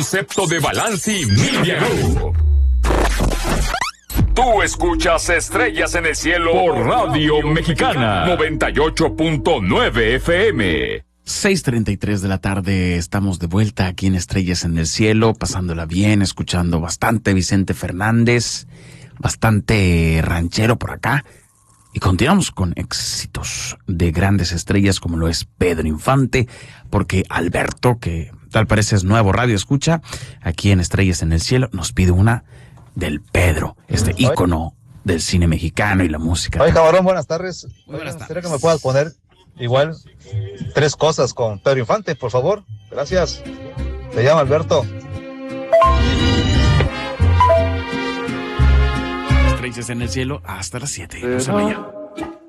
Concepto de Balance y Media Group. Tú escuchas Estrellas en el Cielo por Radio Mexicana 98.9 FM. 6:33 de la tarde, estamos de vuelta aquí en Estrellas en el Cielo, pasándola bien, escuchando bastante Vicente Fernández, bastante ranchero por acá. Y continuamos con éxitos de grandes estrellas como lo es Pedro Infante, porque Alberto, que tal parece es nuevo radio escucha, aquí en Estrellas en el Cielo, nos pide una del Pedro, este ícono del cine mexicano y la música. Oye, cabrón, buenas tardes. Buenas tardes. ¿Será que me puedas poner igual 3 cosas con Pedro Infante, por favor? Gracias. Te llama Alberto. Estrellas en el Cielo hasta las 7. No se vaya.